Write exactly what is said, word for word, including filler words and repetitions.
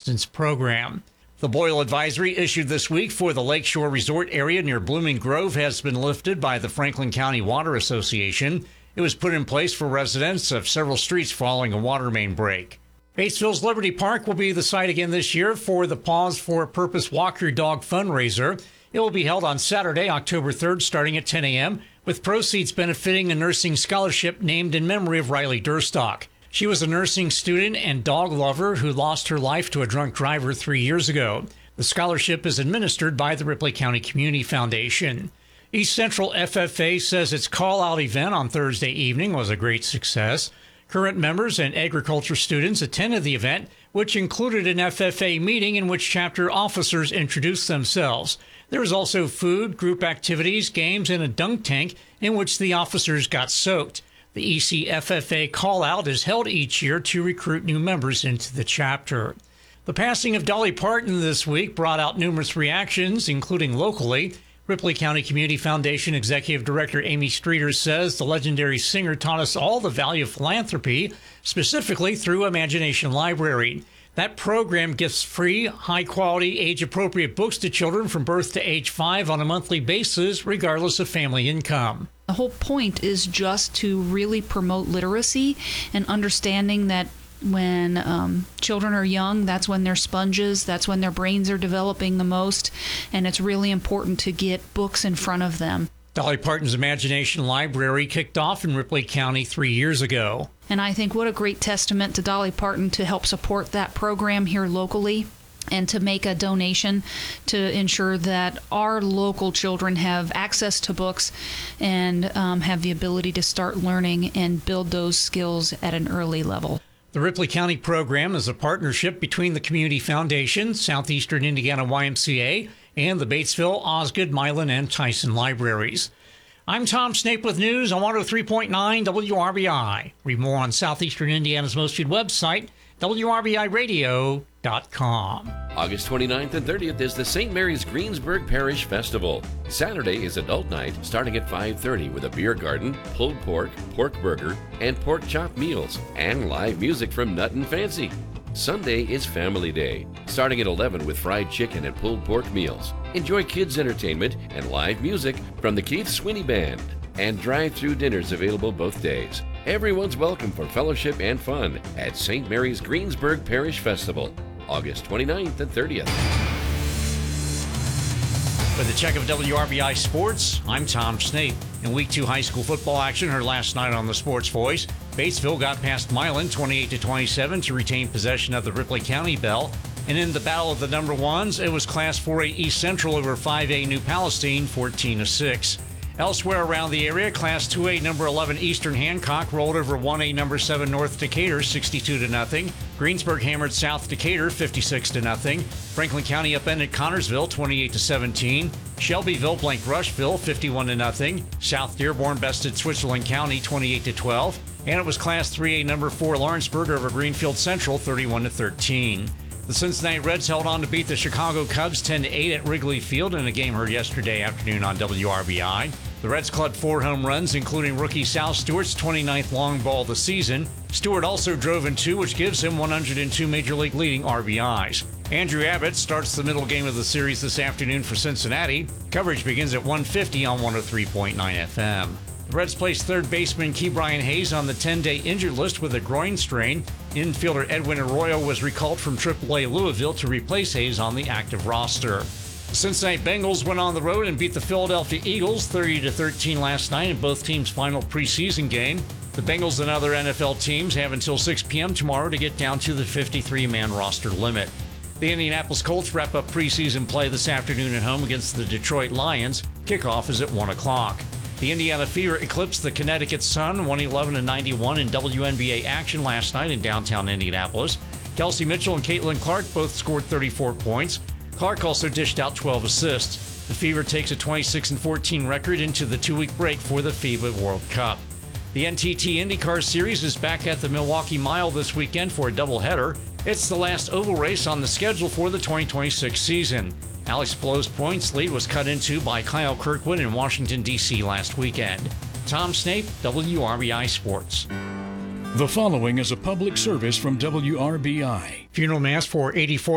assistance program. The boil advisory issued this week for the Lakeshore Resort area near Blooming Grove has been lifted by the Franklin County Water Association. It was put in place for residents of several streets following a water main break. Batesville's Liberty Park will be the site again this year for the Paws for a Purpose Walk Your Dog fundraiser. It will be held on Saturday, October third, starting at ten a.m., with proceeds benefiting a nursing scholarship named in memory of Riley Durstock. She was a nursing student and dog lover who lost her life to a drunk driver three years ago. The scholarship is administered by the Ripley County Community Foundation. East Central F F A says its call-out event on Thursday evening was a great success. Current members and agriculture students attended the event, which included an F F A meeting in which chapter officers introduced themselves. There was also food, group activities, games, and a dunk tank in which the officers got soaked. The E C F F A call-out is held each year to recruit new members into the chapter. The passing of Dolly Parton this week brought out numerous reactions, including locally. Ripley County Community Foundation Executive Director Amy Streeter says the legendary singer taught us all the value of philanthropy, specifically through Imagination Library. That program gives free, high-quality, age-appropriate books to children from birth to age five on a monthly basis, regardless of family income. The whole point is just to really promote literacy and understanding that when um, children are young, that's when they're sponges, that's when their brains are developing the most, and it's really important to get books in front of them. Dolly Parton's Imagination Library kicked off in Ripley County three years ago. And I think what a great testament to Dolly Parton to help support that program here locally and to make a donation to ensure that our local children have access to books and um, have the ability to start learning and build those skills at an early level. The Ripley County program is a partnership between the Community Foundation, Southeastern Indiana Y M C A, and the Batesville, Osgood, Milan, and Tyson libraries. I'm Tom Snape with news on one oh three point nine W R B I. Read more on Southeastern Indiana's most viewed website, W R B I radio dot com. August twenty-ninth and thirtieth is the Saint Mary's Greensburg Parish Festival. Saturday is adult night starting at five thirty with a beer garden, pulled pork, pork burger, and pork chop meals, and live music from Nut and Fancy. Sunday is Family Day, starting at eleven with fried chicken and pulled pork meals. Enjoy kids' entertainment and live music from the Keith Sweeney Band, and drive-through dinners available both days. Everyone's welcome for fellowship and fun at Saint Mary's Greensburg Parish Festival, August twenty-ninth and thirtieth. With a check of W R B I Sports, I'm Tom Snape. In Week two high school football action heard last night on the Sports Voice, Batesville got past Milan twenty-eight to twenty-seven to retain possession of the Ripley County Bell. And in the battle of the number ones, it was Class four A East Central over five A New Palestine, fourteen to six. Elsewhere around the area, Class two A number eleven Eastern Hancock rolled over one A number seven North Decatur sixty-two to nothing. Greensburg hammered South Decatur fifty-six to nothing. Franklin County upended Connorsville twenty-eight to seventeen. Shelbyville blanked Rushville fifty-one to nothing. South Dearborn bested Switzerland County twenty-eight to twelve. And it was Class three A number four Lawrenceburg over Greenfield Central thirty-one to thirteen. The Cincinnati Reds held on to beat the Chicago Cubs ten to eight at Wrigley Field in a game heard yesterday afternoon on W R B I. The Reds clubbed four home runs, including rookie Sal Stewart's twenty-ninth long ball of the season. Stewart also drove in two, which gives him one hundred two Major League leading R B Is. Andrew Abbott starts the middle game of the series this afternoon for Cincinnati. Coverage begins at one fifty on one oh three point nine F M. The Reds placed third baseman Key Brian Hayes on the ten-day injured list with a groin strain. Infielder Edwin Arroyo was recalled from triple A Louisville to replace Hayes on the active roster. The Cincinnati Bengals went on the road and beat the Philadelphia Eagles thirty to thirteen last night in both teams' final preseason game. The Bengals and other N F L teams have until six p.m. tomorrow to get down to the fifty-three man roster limit. The Indianapolis Colts wrap up preseason play this afternoon at home against the Detroit Lions. Kickoff is at one o'clock. The Indiana Fever eclipsed the Connecticut Sun one eleven to ninety-one in W N B A action last night in downtown Indianapolis. Kelsey Mitchell and Caitlin Clark both scored thirty-four points. Clark also dished out twelve assists. The Fever takes a twenty-six and fourteen record into the two-week break for the FIBA World Cup. The N T T IndyCar Series is back at the Milwaukee Mile this weekend for a doubleheader. It's the last oval race on the schedule for the twenty twenty-six season. Alex Palou's points lead was cut into by Kyle Kirkwood in Washington, D C last weekend. Tom Snape, W R B I Sports. The following is a public service from W R B I. Funeral mass for eighty-four